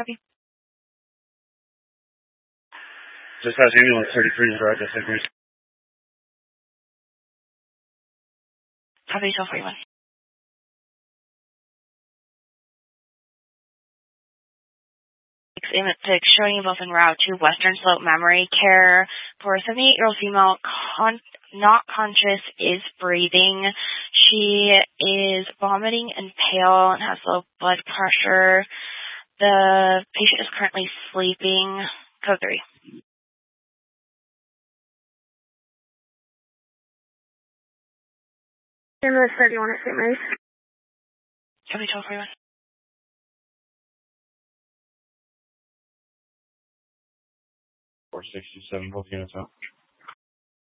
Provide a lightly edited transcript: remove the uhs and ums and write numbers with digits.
Copy. Dispatch ambulance 33 is right, that's it. Copy 1241. Image 6 showing you both en route to Western Slope Memory Care for a 78-year-old female not conscious, is breathing. She is vomiting and pale and has low blood pressure. The patient is currently sleeping. Code 3. Ambulance 31 at St. Mary's. Copy 1241. 467, both units out.